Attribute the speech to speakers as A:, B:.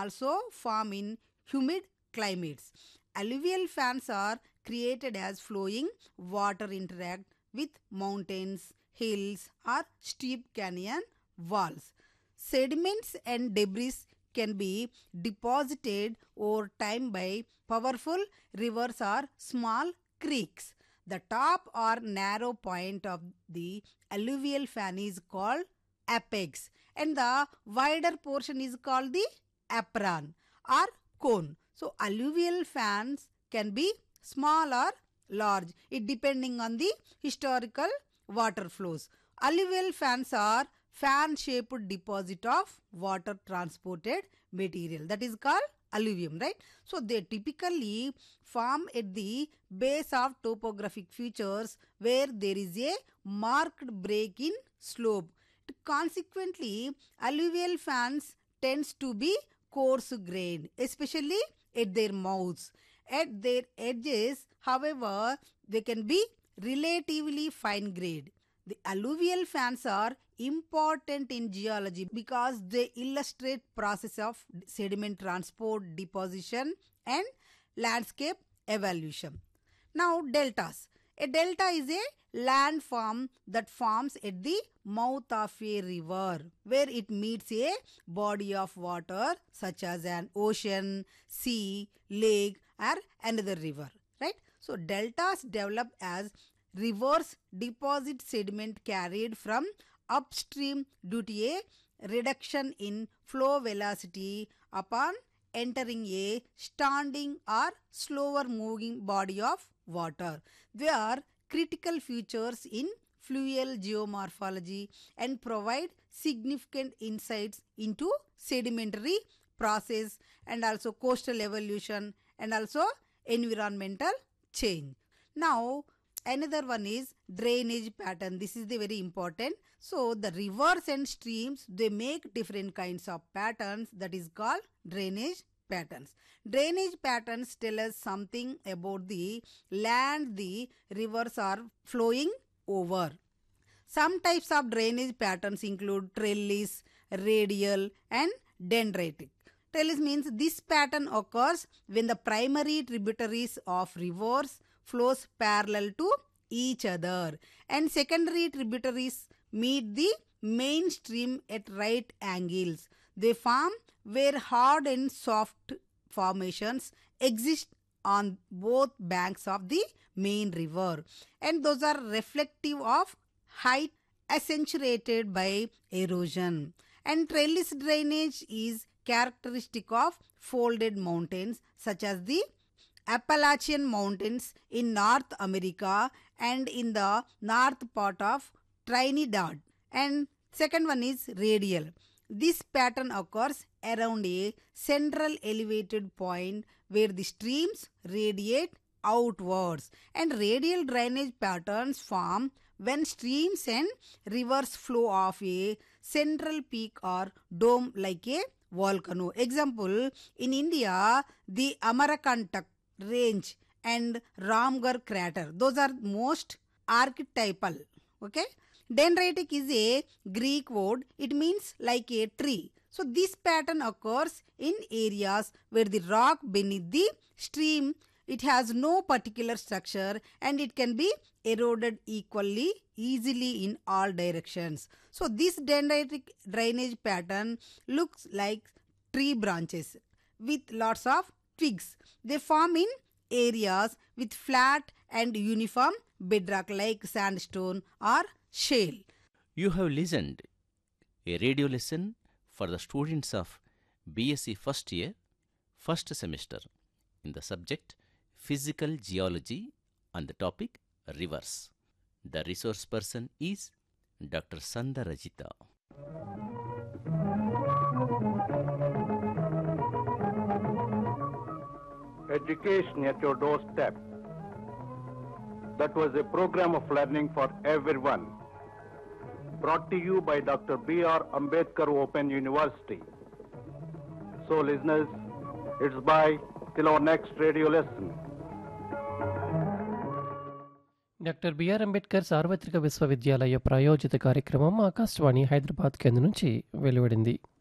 A: also form in humid climates. Alluvial fans are created as flowing water interact with mountains, hills, or steep canyon walls. Sediments and debris can be deposited over time by powerful rivers or small creeks. The top or narrow point of the alluvial fan is called apex, and the wider portion is called the apron or cone. So alluvial fans can be small or large, it depending on the historical water flows. Alluvial fans are fan-shaped deposit of water transported material, that is called alluvium, right? So they typically form at the base of topographic features where there is a marked break in slope. Consequently, alluvial fans tends to be coarse grained, especially at their mouths. At their edges, however, they can be relatively fine grained. The alluvial fans are important in geology because they illustrate process of sediment transport, deposition, and landscape evolution. Now, deltas. A delta is a landform that forms at the mouth of a river where it meets a body of water such as an ocean, sea, lake, or another river, right? So deltas develop as rivers deposit sediment carried from upstream due to a reduction in flow velocity upon entering a standing or slower moving body of water. They are critical features in fluvial geomorphology and provide significant insights into sedimentary process and also coastal evolution and also environmental change. Now, another one is drainage pattern. This is the very important. So the rivers and streams, they make different kinds of patterns, that is called drainage patterns. Drainage patterns tell us something about the land the rivers are flowing over. Some types of drainage patterns include trellis, radial, and dendritic. Trellis means this pattern occurs when the primary tributaries of rivers flows parallel to each other and secondary tributaries meet the main stream at right angles. They form where hard and soft formations exist on both banks of the main river, and those are reflective of height accentuated by erosion. And trellis drainage is characteristic of folded mountains such as the Appalachian Mountains in North America and in the north part of Trinidad. And second one is radial. This pattern occurs around a central elevated point where the streams radiate outwards, and radial drainage patterns form when streams and rivers flow off a central peak or dome like a volcano. Example, in India, the Amarkantak range and Ramgarh crater, those are most archetypal. Okay, dendritic is a Greek word, it means like a tree. So this pattern occurs in areas where the rock beneath the stream, it has no particular structure and it can be eroded easily in all directions. So this dendritic drainage pattern looks like tree branches with lots of twigs. They form in areas with flat and uniform bedrock like sandstone or shale.
B: You have listened a radio lesson for the students of BSc first year, first semester in the subject Physical Geology on the topic Rivers. The resource person is Dr. Sandha Rajita.
C: Education at your doorstep. That was a program of learning for everyone. Brought to you by Dr. B.R. Ambedkar Open University. So listeners, it's bye till our next radio lesson.
D: Doctor BR Ambedkar సార్వత్రిక విశ్వవిద్యాలయ ప్రాయోజిత కార్యక్రమం ఆకాశవాణి హైదరాబాద్ కేంద్రం నుంచి వెలువడింది.